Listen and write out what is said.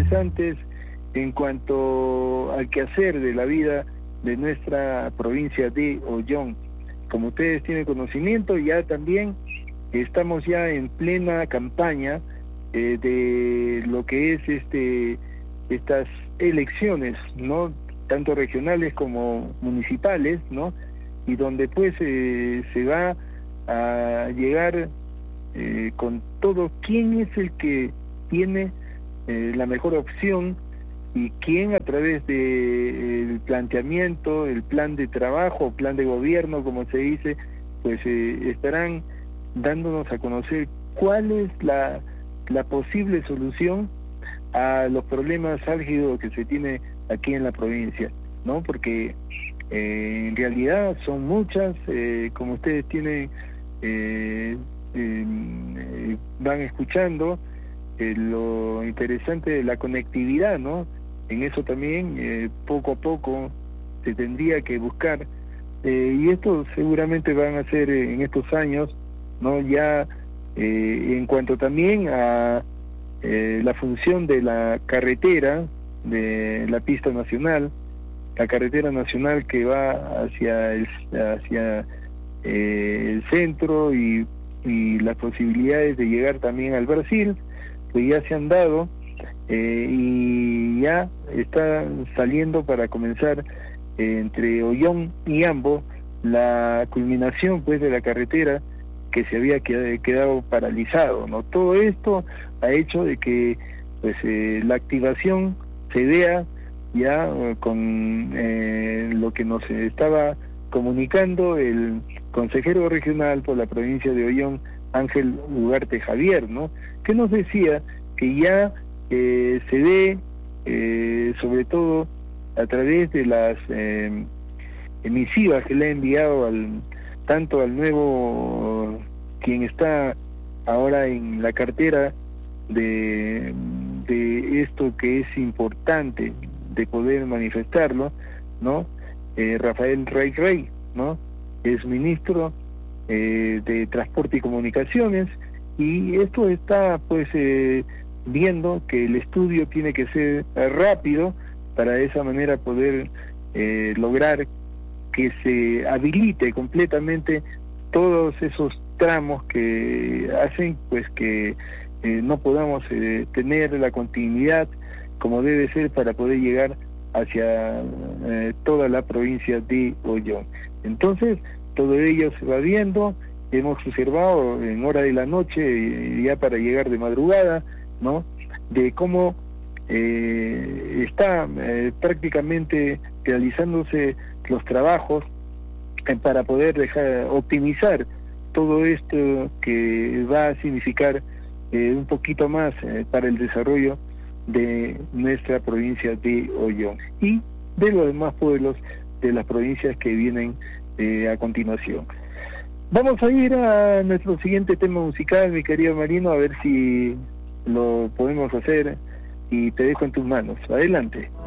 interesantes en cuanto al quehacer de la vida de nuestra provincia de Ollón. Como ustedes tienen conocimiento, ya también estamos ya en plena campaña de lo que es estas elecciones, ¿no? Tanto regionales como municipales, ¿no? Y donde pues se va a llegar con todo quién es el que tiene la mejor opción y quién a través del planteamiento, el plan de trabajo, plan de gobierno, como se dice, pues estarán dándonos a conocer cuál es la posible solución a los problemas álgidos que se tiene aquí en la provincia, ¿no? Porque en realidad son muchas, como ustedes tienen, van escuchando lo interesante de la conectividad, ¿no? En eso también poco a poco se tendría que buscar, y esto seguramente van a ser en estos años, ¿no? Ya en cuanto también a la función de la carretera, de la pista nacional, la carretera nacional que va hacia el centro y las posibilidades de llegar también al Brasil, pues ya se han dado, y ya está saliendo para comenzar entre Ollón y Ambo la culminación pues de la carretera que se había quedado paralizado, ¿no? Todo esto ha hecho de que pues la activación se vea ya con lo que nos estaba comunicando el consejero regional por la provincia de Ollón, Ángel Ugarte Javier, ¿no? Que nos decía que ya se ve, sobre todo a través de las emisivas que le ha enviado tanto al nuevo, quien está ahora en la cartera de esto que es importante de poder manifestarlo, ¿no? Rafael Rey, ¿no? Es ministro de Transporte y Comunicaciones, y esto está pues viendo que el estudio tiene que ser rápido para de esa manera poder lograr que se habilite completamente todos esos tramos que hacen pues que no podamos tener la continuidad como debe ser para poder llegar hacia toda la provincia de Ollón. Entonces, todo ello se va viendo, hemos observado en hora de la noche, ya para llegar de madrugada, ¿no? De cómo está prácticamente realizándose los trabajos para poder optimizar todo esto que va a significar un poquito más para el desarrollo de nuestra provincia de Ollón y de los demás pueblos de las provincias que vienen a continuación. Vamos a ir a nuestro siguiente tema musical, mi querido Marino, a ver si lo podemos hacer, y te dejo en tus manos. Adelante.